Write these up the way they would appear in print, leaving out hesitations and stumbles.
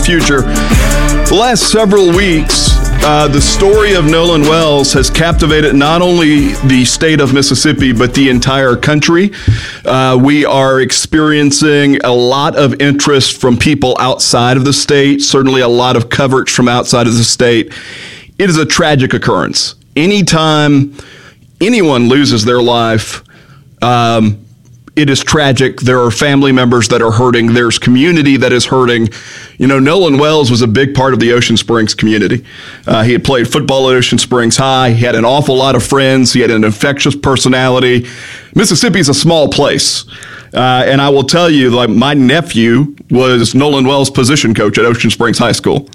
future. The last several weeks, the story of Nolan Wells has captivated not only the state of Mississippi, but the entire country. We are experiencing a lot of interest from people outside of the state, certainly a lot of coverage from outside of the state. It is a tragic occurrence. Anytime anyone loses their life, it is tragic. There are family members that are hurting. There's community that is hurting. You know, Nolan Wells was a big part of the Ocean Springs community. He had played football at Ocean Springs High. He had an awful lot of friends. He had an infectious personality. Mississippi is a small place. And I will tell you, like, my nephew was Nolan Wells' position coach at Ocean Springs High School.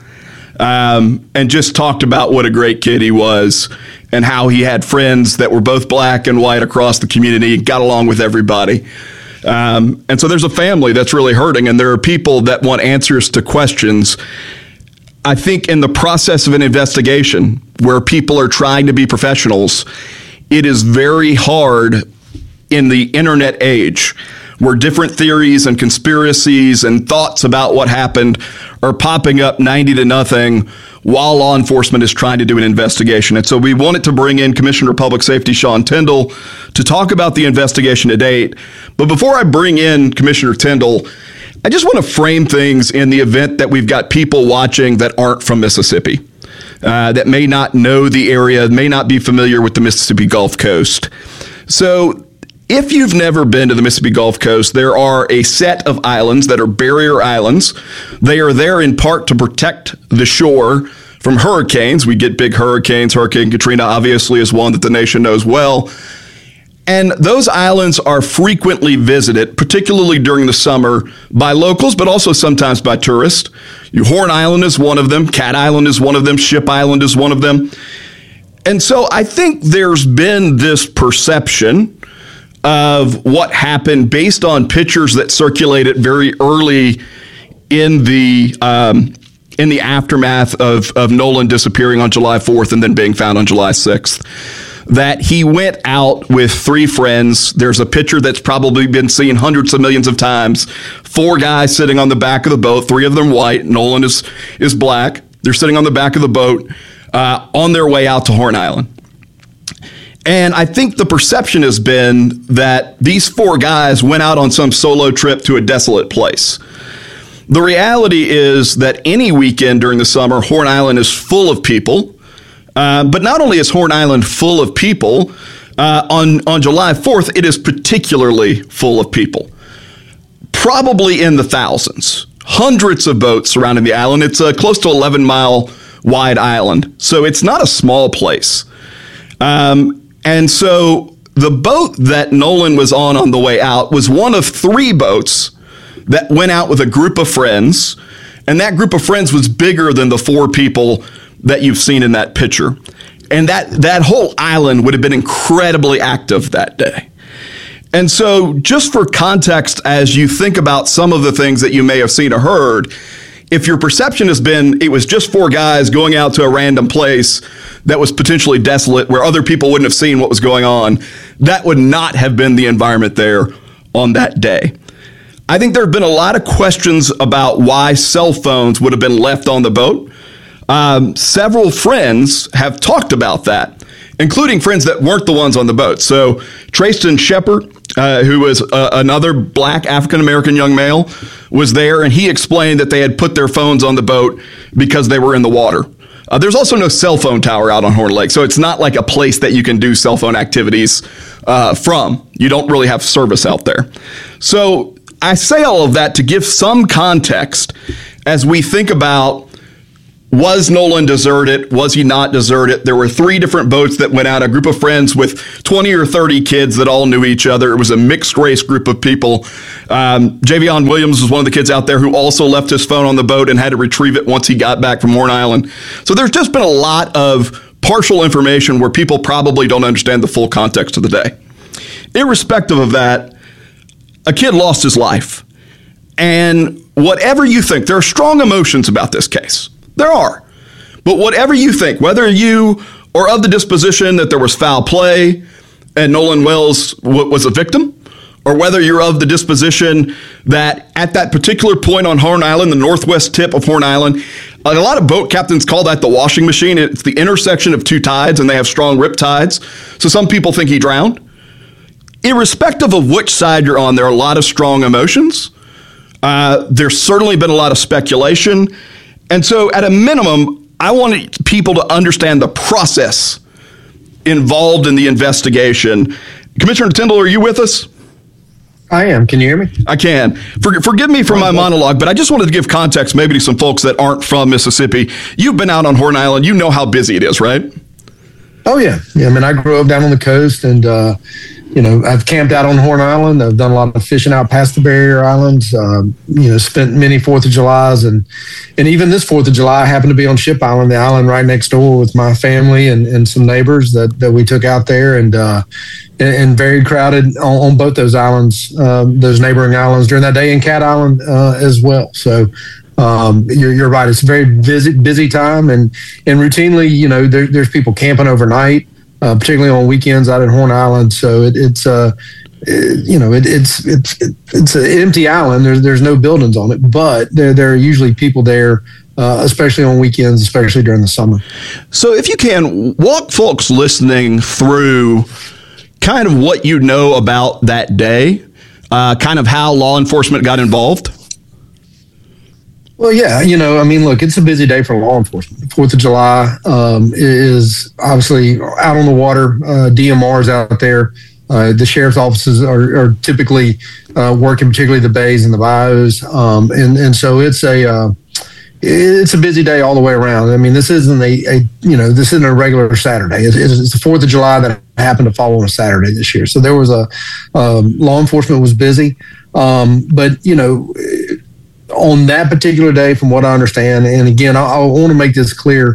And just talked about what a great kid he was and how he had friends that were both black and white across the community, got along with everybody. And so there's a family that's really hurting, and there are people that want answers to questions. I think in the process of an investigation where people are trying to be professionals, it is very hard in the internet age where different theories and conspiracies and thoughts about what happened are popping up 90-0 while law enforcement is trying to do an investigation. And so we wanted to bring in Commissioner of Public Safety Sean Tindell to talk about the investigation to date. But before I bring in Commissioner Tindell, I just want to frame things in the event that we've got people watching that aren't from Mississippi, that may not know the area, may not be familiar with the Mississippi Gulf Coast. So if you've never been to the Mississippi Gulf Coast, there are a set of islands that are barrier islands. They are there in part to protect the shore from hurricanes. We get big hurricanes. Hurricane Katrina obviously is one that the nation knows well. And those islands are frequently visited, particularly during the summer, by locals, but also sometimes by tourists. Horn Island is one of them. Cat Island is one of them. Ship Island is one of them. And so I think there's been this perception of what happened based on pictures that circulated very early in the aftermath of Nolan disappearing on July 4th and then being found on July 6th, that he went out with 3 friends. There's a picture that's probably been seen hundreds of millions of times. 4 guys sitting on the back of the boat, 3 of them white. Nolan is black. They're sitting on the back of the boat on their way out to Horn Island. And I think the perception has been that these 4 guys went out on some solo trip to a desolate place. The reality is that any weekend during the summer, Horn Island is full of people. But not only is Horn Island full of people, on July 4th, it is particularly full of people. Probably in the thousands. Hundreds of boats surrounding the island. It's a close to 11-mile wide island. So it's not a small place. And so the boat that Nolan was on the way out was one of 3 boats that went out with a group of friends. And that group of friends was bigger than the 4 people that you've seen in that picture. And that whole island would have been incredibly active that day. And so just for context, as you think about some of the things that you may have seen or heard, if your perception has been it was just 4 guys going out to a random place that was potentially desolate where other people wouldn't have seen what was going on, that would not have been the environment there on that day. I think there have been a lot of questions about why cell phones would have been left on the boat. Several friends have talked about that, including friends that weren't the ones on the boat. So Trayston Shepard, who was another black African-American young male, was there, and he explained that they had put their phones on the boat because they were in the water. There's also no cell phone tower out on Horn Lake, so it's not like a place that you can do cell phone activities from. You don't really have service out there. So I say all of that to give some context as we think about, was Nolan deserted? Was he not deserted? There were 3 different boats that went out, a group of friends with 20 or 30 kids that all knew each other. It was a mixed race group of people. Javion Williams was one of the kids out there who also left his phone on the boat and had to retrieve it once he got back from Horn Island. So there's just been a lot of partial information where people probably don't understand the full context of the day. Irrespective of that, a kid lost his life. And whatever you think, there are strong emotions about this case. There are. But whatever you think, whether you are of the disposition that there was foul play and Nolan Wells was a victim, or whether you're of the disposition that at that particular point on Horn Island, the northwest tip of Horn Island, a lot of boat captains call that the washing machine. It's the intersection of two tides, and they have strong rip tides. So some people think he drowned. Irrespective of which side you're on, there are a lot of strong emotions. There's certainly been a lot of speculation. And so at a minimum, I want people to understand the process involved in the investigation. Commissioner Tindall, are you with us? I am. Can you hear me? I can. Forgive me for my monologue, but I just wanted to give context maybe to some folks that aren't from Mississippi. You've been out on Horn Island. You know how busy it is, right? Oh, yeah. I mean, I grew up down on the coast, and, I've camped out on Horn Island. I've done a lot of fishing out past the barrier islands, spent many 4th of Julys. And even this 4th of July, I happened to be on Ship Island, the island right next door, with my family and some neighbors that we took out there, and very crowded on both those islands, those neighboring islands during that day, and Cat Island as well. So you're right. It's a very busy time, and routinely, there's people camping overnight, particularly on weekends out at Horn Island. So it's an empty island. There's no buildings on it, but there are usually people there, especially on weekends, especially during the summer. So if you can, walk folks listening through kind of what you know about that day, kind of how law enforcement got involved. Well, yeah, look, it's a busy day for law enforcement. 4th of July is obviously out on the water. DMR's out there. The sheriff's offices are typically working, particularly the bays and the bayous. And so it's a busy day all the way around. I mean, this isn't this isn't a regular Saturday. It's the 4th of July that happened to fall on a Saturday this year. So there was law enforcement was busy. But on that particular day, from what I understand, and again, I want to make this clear,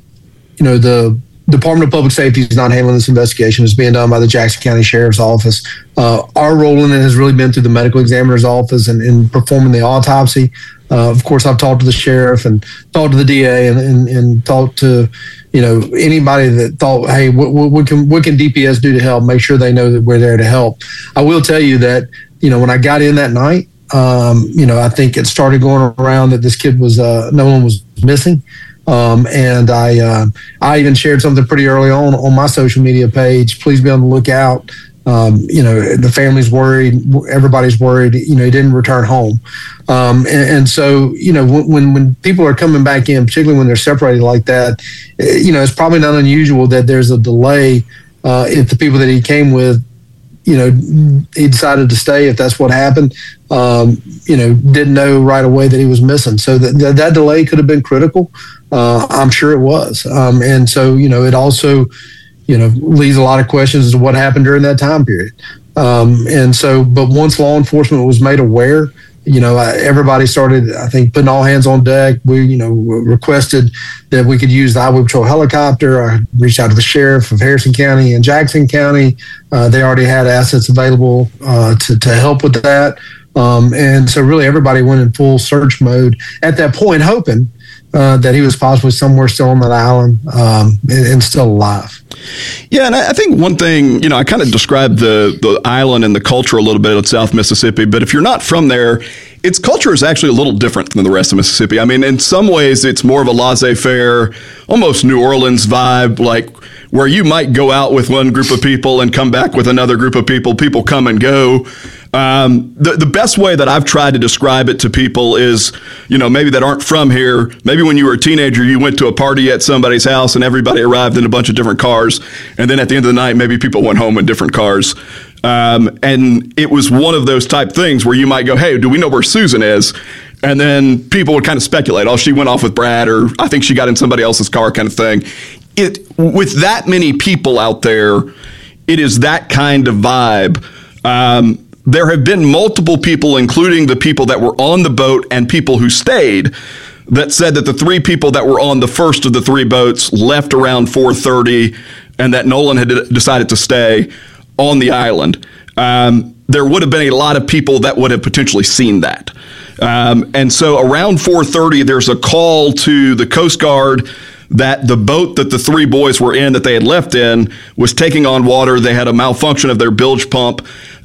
the Department of Public Safety is not handling this investigation. It's being done by the Jackson County Sheriff's Office. Our role in it has really been through the medical examiner's office and performing the autopsy. Of course, I've talked to the sheriff and talked to the DA and talked to anybody that thought, hey, what can DPS do to help? Make sure they know that we're there to help. I will tell you that when I got in that night, I think it started going around that this kid was Nolan was missing. And I even shared something pretty early on my social media page. Please be on the lookout. The family's worried. Everybody's worried. He didn't return home. And so, when people are coming back in, particularly when they're separated like that, it's probably not unusual that there's a delay if the people that he came with, he decided to stay, if that's what happened, didn't know right away that he was missing. So that delay could have been critical. I'm sure it was. And so, it also, leaves a lot of questions as to what happened during that time period. But once law enforcement was made aware, everybody started, I think, putting all hands on deck. We, requested that we could use the Highway Patrol helicopter. I reached out to the sheriff of Harrison County and Jackson County. They already had assets available to help with that. And so really everybody went in full search mode at that point, hoping that he was possibly somewhere still on that island and still alive. Yeah, and I think one thing, I kind of described the island and the culture a little bit of South Mississippi, but if you're not from there, its culture is actually a little different than the rest of Mississippi. I mean, in some ways, it's more of a laissez-faire, almost New Orleans vibe, like where you might go out with one group of people and come back with another group of people. People come and go. The best way that I've tried to describe it to people is, maybe that aren't from here. Maybe when you were a teenager, you went to a party at somebody's house and everybody arrived in a bunch of different cars. And then at the end of the night, maybe people went home in different cars. And it was one of those type things where you might go, hey, do we know where Susan is? And then people would kind of speculate, oh, she went off with Brad, or I think she got in somebody else's car kind of thing. With that many people out there, it is that kind of vibe. There have been multiple people, including the people that were on the boat and people who stayed, that said that the three people that were on the first of the three boats left around 4:30 and that Nolan had decided to stay on the island. There would have been a lot of people that would have potentially seen that. And so around 4:30, there's a call to the Coast Guard that the boat that the three boys were in, that they had left in, was taking on water. They had a malfunction of their bilge pump.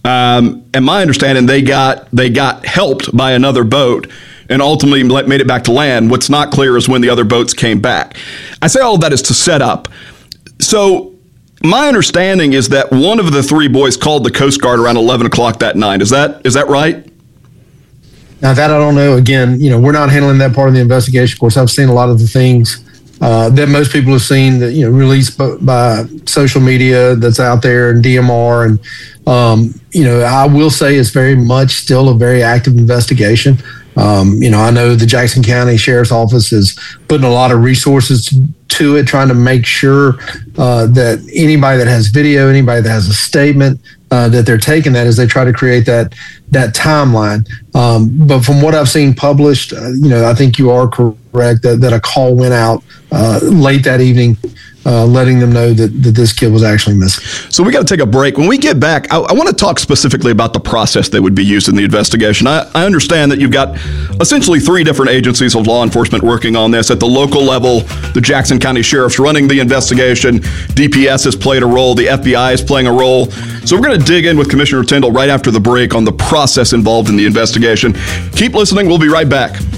And my understanding, they got helped by another boat and ultimately made it back to land. What's not clear is when the other boats came back. I say all of that is to set up. So my understanding is that one of the three boys called the Coast Guard around 11 o'clock that night. Is that right? Now that I don't know. Again, we're not handling that part of the investigation. Of course, I've seen a lot of the things that most people have seen that released by social media that's out there and DMR, and I will say it's very much still a very active investigation. I know the Jackson County Sheriff's Office is putting a lot of resources to it, trying to make sure that anybody that has video, anybody that has a statement, that they're taking that as they try to create that timeline. But from what I've seen published, I think you are correct that a call went out late that evening, letting them know that this kid was actually missing. So we got to take a break. When we get back, I want to talk specifically about the process that would be used in the investigation. I understand that you've got essentially three different agencies of law enforcement working on this. At the local level, the Jackson County Sheriff's running the investigation. DPS has played a role. The FBI is playing a role. So we're going to dig in with Commissioner Tindall right after the break on the process involved in the investigation. Keep listening. We'll be right back.